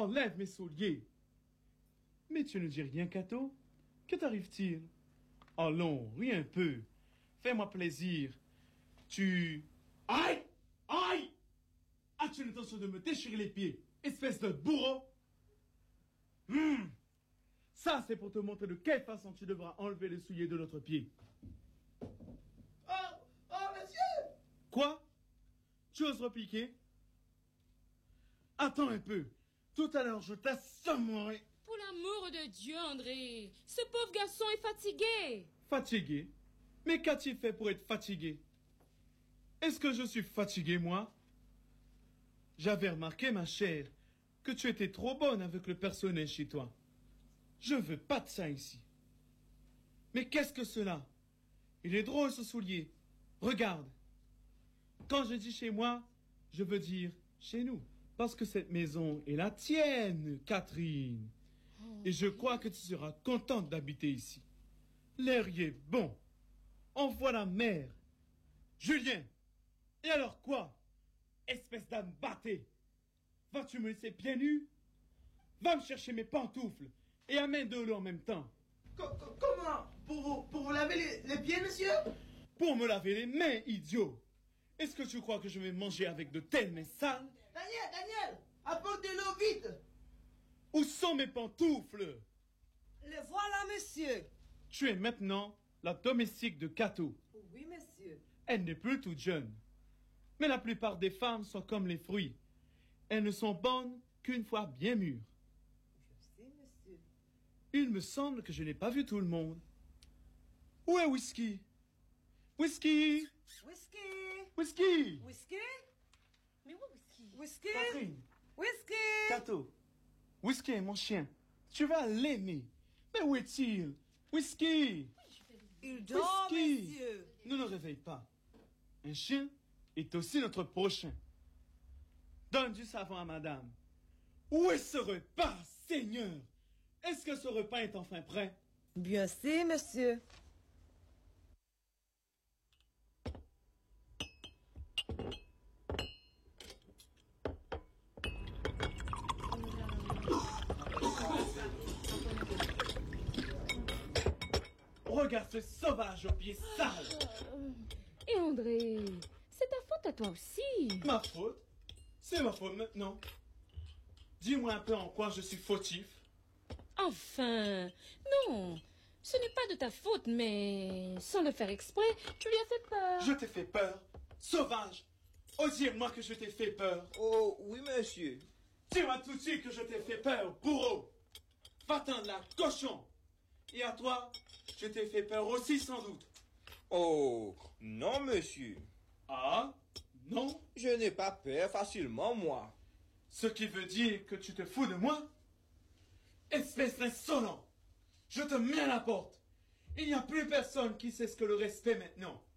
Enlève mes souliers. Mais tu ne dis rien, Cato. Que t'arrive-t-il? Allons, ris un peu. Fais-moi plaisir. Aïe! Aïe! As-tu l'intention de me déchirer les pieds, espèce de bourreau? Ça, c'est pour te montrer de quelle façon tu devras enlever les souliers de notre pied. Oh, monsieur! Quoi? Tu oses repliquer? Attends un peu. Tout à l'heure, je t'assommerai. Pour l'amour de Dieu, André, ce pauvre garçon est fatigué. Fatigué? Mais qu'a-t-il fait pour être fatigué? Est-ce que je suis fatigué, moi? J'avais remarqué, ma chère, que tu étais trop bonne avec le personnel chez toi. Je veux pas de ça ici. Mais qu'est-ce que cela? Il est drôle, ce soulier. Regarde. Quand je dis chez moi, je veux dire chez nous. Parce que cette maison est la tienne, Catherine. Et je crois que tu seras contente d'habiter ici. L'air y est bon. On voit la mer. Julien. Et alors quoi? Espèce d'âme battée. Vas-tu me laisser pieds nus? Va me chercher mes pantoufles et amène de l'eau en même temps. Comment? Pour vous laver les pieds, monsieur? Pour me laver les mains, idiot. Est-ce que tu crois que je vais manger avec de telles mains sales? Daniel, apporte de l'eau vite. Où sont mes pantoufles? Les voilà, monsieur. Tu es maintenant la domestique de Cato. Oui, monsieur. Elle n'est plus toute jeune. Mais la plupart des femmes sont comme les fruits. Elles ne sont bonnes qu'une fois bien mûres. Je sais, monsieur. Il me semble que je n'ai pas vu tout le monde. Où est Whisky? Whisky! Whisky! Whisky! Whisky? Mais où Whisky? Whisky? Catherine! Whisky! Cato! Whisky est mon chien. Tu vas l'aimer. Mais où est-il? Whisky! Il dort, Whisky! monsieur. Ne le réveille pas. Un chien est aussi notre prochain. Donne du savon à madame. Où est ce repas, Seigneur? Est-ce que ce repas est enfin prêt? Bien sûr, monsieur. Regarde ce sauvage aux pieds sales. Et André, c'est ta faute à toi aussi. Ma faute? C'est ma faute maintenant. Dis-moi un peu en quoi je suis fautif. Enfin, non, ce n'est pas de ta faute, mais sans le faire exprès, tu lui as fait peur. Je t'ai fait peur. Sauvage. Ose dire-moi que je t'ai fait peur. Oh, oui, monsieur. Dis-moi tout de suite que je t'ai fait peur, bourreau. Va-t'en là, cochon. Et à toi, je t'ai fait peur aussi sans doute. Oh, non, monsieur. Ah? Non? Je n'ai pas peur facilement, moi. Ce qui veut dire que tu te fous de moi? Espèce d'insolent! Je te mets à la porte! Il n'y a plus personne qui sait ce que le respect maintenant.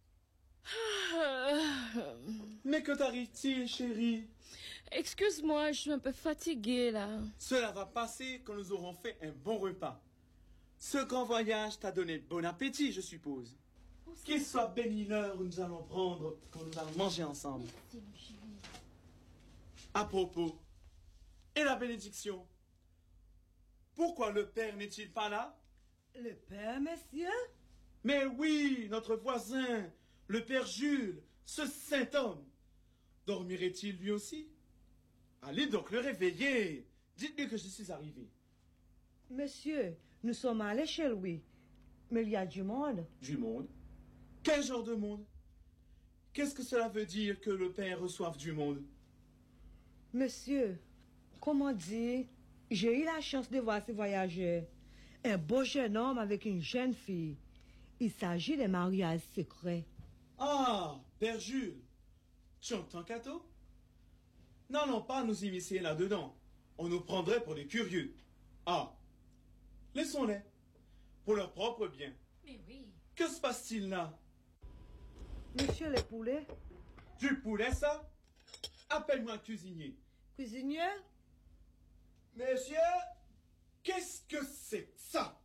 Mais que t'arrive-t-il, chérie? Excuse-moi, je suis un peu fatiguée là. Cela va passer quand nous aurons fait un bon repas. Ce grand voyage t'a donné bon appétit, je suppose. Qu'il soit béni l'heure où nous allons prendre, quand nous allons manger ensemble. Merci, mon chéri. À propos, et la bénédiction? Pourquoi le père n'est-il pas là? Le père, monsieur? Mais oui, notre voisin, le père Jules, ce saint homme. Dormirait-il lui aussi? Allez donc le réveiller. Dites-lui que je suis arrivé. Monsieur, nous sommes allés chez lui. Mais il y a du monde. Du monde? Quel genre de monde? Qu'est-ce que cela veut dire que le père reçoive du monde? Monsieur, comment dire? J'ai eu la chance de voir ce voyageur. Un beau jeune homme avec une jeune fille. Il s'agit d'un mariage secret. Ah, père Jules. Tu entends, Cato? N'allons pas nous immiscer là-dedans. On nous prendrait pour des curieux. Ah, laissons-les. Pour leur propre bien. Mais oui. Que se passe-t-il là? Monsieur le poulet? Du poulet, ça? Appelle-moi un cuisinier. Cuisinier? Monsieur? Qu'est-ce que c'est que ça?